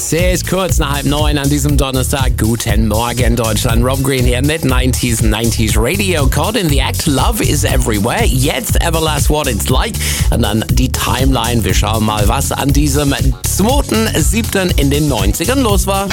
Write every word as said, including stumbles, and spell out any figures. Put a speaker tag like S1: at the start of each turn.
S1: Es ist kurz nach halb neun an diesem Donnerstag. Guten Morgen, Deutschland. Rob Green hier mit neunziger neunzig Radio. Caught in the Act. Love is everywhere. Jetzt Everlast What It's Like. Und dann die Timeline. Wir schauen mal, was an diesem zweiten siebten in den neunzigern los war.